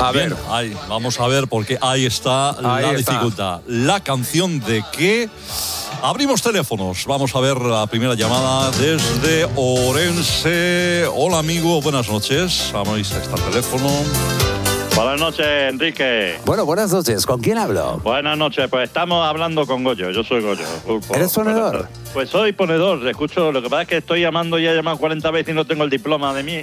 Bien, ahí, vamos a ver, porque ahí está la dificultad. La canción de qué. Abrimos teléfonos. Vamos a ver la primera llamada desde Orense. Hola, amigo. Buenas noches. Vamos, ahí está el teléfono. Buenas noches, Enrique. Bueno, buenas noches. ¿Con quién hablo? Buenas noches. Pues estamos hablando con Goyo. Yo soy Goyo. ¿Eres ponedor? Pues soy ponedor. Escucho. Lo que pasa es que estoy llamando y he llamado 40 veces y no tengo el diploma de mí.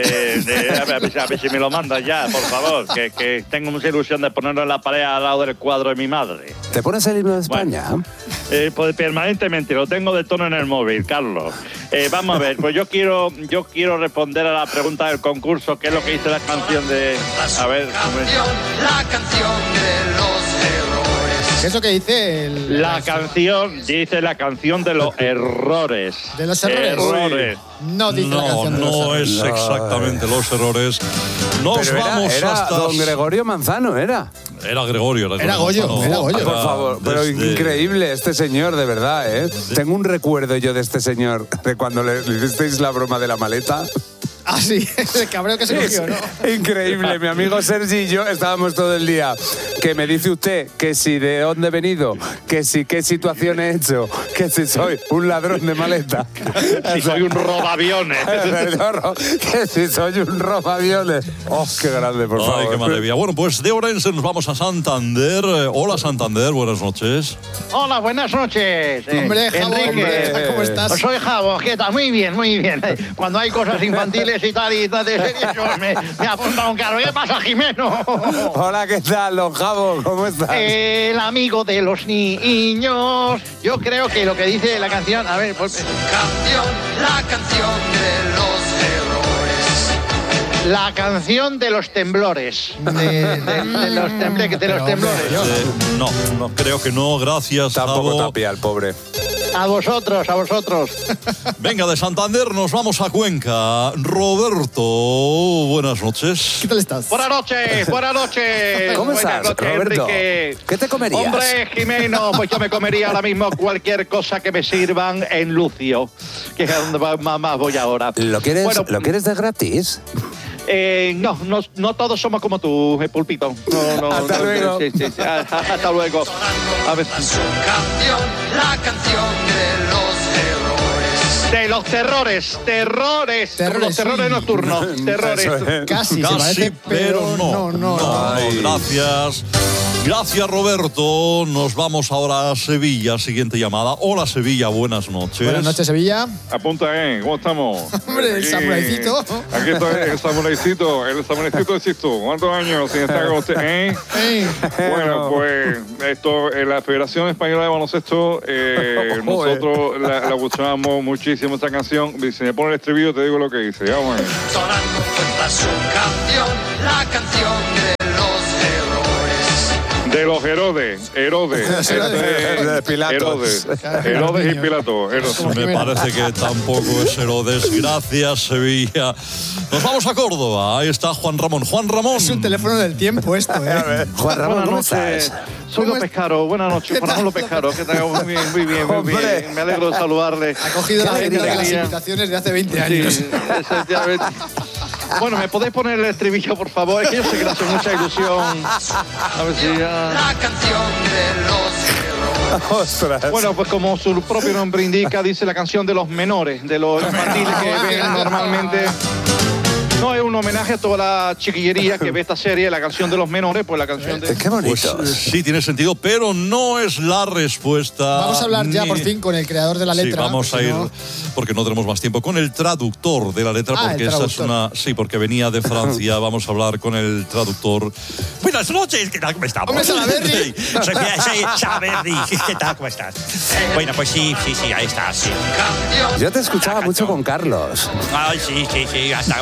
A ver si me lo mandas ya, por favor. Que tengo mucha ilusión de ponerlo en la pared al lado del cuadro de mi madre. ¿Te pones el himno de España? Bueno, pues permanentemente. Lo tengo de tono en el móvil, Carlos. Vamos a ver. Pues yo quiero responder a la pregunta del concurso. ¿Qué es lo que dice la canción de... A ver... La canción de los errores. ¿Qué es lo que dice la canción? Dice la canción de los errores. ¿De los errores? No dice la canción de los errores. No es exactamente los errores. Nos vamos era hasta... don Gregorio Manzano, ¿era? Era Gregorio. Era Goyo. Por favor, pero increíble este señor, de verdad, ¿eh? Tengo un recuerdo yo de este señor, de cuando le hicisteis la broma de la maleta. Ah, sí, el cabreo que se cogió, ¿no? Increíble, mi amigo Sergi y yo estábamos todo el día. Que me dice usted que si de dónde he venido, que si qué situación he hecho, que si soy un ladrón de maleta. Si soy un robaaviones. Que si soy un robaaviones. Oh, qué grande, por favor. Ay, qué maravilla. Bueno, pues de Orense nos vamos a Santander. Hola, Santander, buenas noches. Hola, buenas noches. Hombre, Javo, Enrique, ¿cómo estás? Soy Javo, ¿qué tal? Muy bien, muy bien. Cuando hay cosas infantiles y tal de series, yo me apunta un carro. ¿Qué pasa, Jimeno? Hola, ¿qué tal, don Javo? ¿Cómo estás? El amigo de los niños. Yo creo que lo que dice la canción... A ver, pues... La canción de los errores. La canción de los temblores. De los temblores. No, creo que no. Gracias, Tampoco Javo. Tapia, el pobre. A vosotros, a vosotros. Venga, de Santander nos vamos a Cuenca. Roberto, buenas noches. ¿Qué tal estás? Buenas noches, buenas noches. ¿Cómo estás, Buenas noches, Roberto? Enrique. ¿Qué te comerías? Hombre, Jimeno, pues yo me comería ahora mismo cualquier cosa que me sirvan en Lucio, que es a donde más voy ahora. ¿Lo quieres, Bueno, ¿lo quieres de gratis? No todos somos como tú, Pulpito. No, Hasta luego. Sí, hasta luego. A ver. La canción de los errores. De los terrores. Los terrores sí. nocturnos. Terrores. Casi, se parece, pero no. Ay. Gracias, Roberto. Nos vamos ahora a Sevilla. Siguiente llamada. Hola, Sevilla. Buenas noches. Buenas noches, Sevilla. Apunta, ¿cómo estamos? Hombre, el samuraicito. Aquí estoy, el samuraicito de Sisto. ¿Cuántos años sin estar con usted, Bueno, pues esto, la Federación Española de Baloncesto, nosotros la escuchamos muchísimo esta canción. Si me pone el estribillo te digo lo que dice. Vamos a ver. Sonando cuenta su canción, la canción de los errores. De los Herodes. De Pilatos. Herodes y Pilatos. Me parece que tampoco es Herodes. Gracias, Sevilla. Nos vamos a Córdoba. Ahí está Juan Ramón. Juan Ramón. Es un teléfono del tiempo esto, ¿eh? Juan Ramón, Buenas ¿cómo noches. estás? Soy López Caro. Buenas noches, Juan Ramón López Caro. Que tenga muy bien. Hombre. Me alegro de saludarle. Ha cogido la Qué agenda de las alegría. invitaciones de hace 20 años. Sí, efectivamente. Bueno, ¿me podéis poner el estribillo, por favor? Es que yo sé que le hace mucha ilusión. A ver si ya... La canción de los errores. Ostras. Bueno, pues como su propio nombre indica, dice la canción de los menores, de los infantiles que ven normalmente. No, es un homenaje a toda la chiquillería que ve esta serie, la canción de los menores, pues la canción de... Qué bonito. Pues sí, tiene sentido, pero no es la respuesta. Vamos a hablar ya por fin con el creador de la letra. Sí, vamos a ir, porque no tenemos más tiempo, con el traductor de la letra, Ah, porque el esa es traductor. una... Sí, porque venía de Francia. Vamos a hablar con el traductor. Buenas noches, ¿qué tal? ¿Cómo estamos? Hombre, Salaberry. Soy Salaberry, ¿qué tal? ¿Cómo estás? Bueno, pues sí, ahí está, sí. Yo te escuchaba mucho con Carlos. Ay, sí, hasta...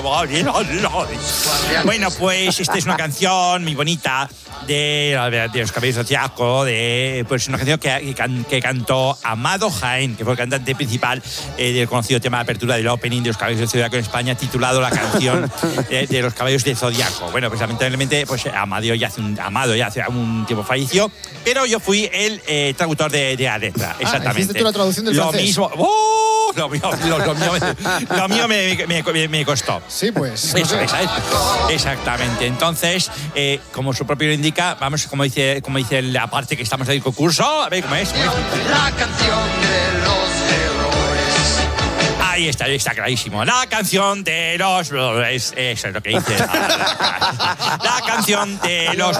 Bueno, pues esta es una canción muy bonita de los Caballeros del Zodiaco, pues una canción que cantó Amado Jaén, que fue el cantante principal del conocido tema de apertura del opening de los Caballeros del Zodiaco en España, titulado La canción de los Caballeros del Zodiaco. Bueno, pues lamentablemente pues Amado ya hace un tiempo falleció, pero yo fui el traductor de la letra, exactamente. ¿Hiciste tú la traducción del Lo francés? mismo... ¡Oh! lo mío me costó. Sí, pues. Eso es, ¿sabes? Exactamente. Entonces, como su propio lo indica, vamos, como dice la parte que estamos en el concurso, a ver cómo es. La canción de los errores. Ahí está clarísimo. La canción de los... Eso es lo que dice. La canción de los...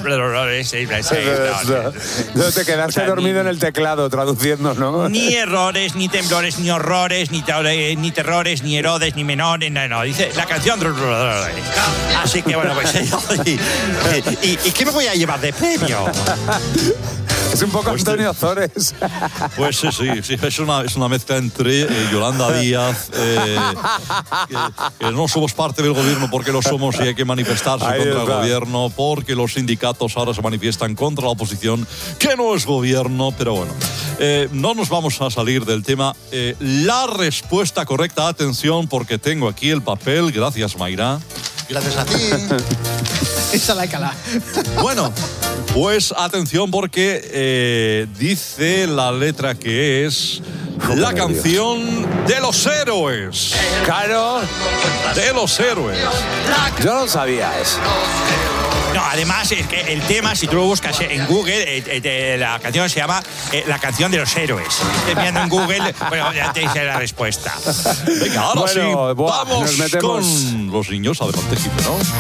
No te quedaste dormido en el teclado traduciendo, ¿no? Ni errores, ni temblores, ni horrores, ni terrores, ni Herodes, ni menores. No, dice la canción... Así que bueno, pues... ¿Y qué me voy a llevar de premio? Es un poco Antonio Ozores. Pues sí, es una mezcla entre Yolanda Díaz, que no somos parte del gobierno porque lo somos y hay que manifestarse Ahí contra está. el gobierno, porque los sindicatos ahora se manifiestan contra la oposición, que no es gobierno, pero bueno. No nos vamos a salir del tema. La respuesta correcta, atención, porque tengo aquí el papel, gracias Mayra. Gracias a ti. Esa la cala. Bueno, pues atención porque dice la letra que es la canción de los héroes. Claro. De los héroes. Yo no sabía eso. No, además es que el tema, si tú lo buscas en Google, la canción se llama La canción de los héroes. Mirando en Google, bueno, ya te dice la respuesta. Venga, ahora Bueno, sí, buah, vamos nos metemos. con los niños. Adelante, Jimeno.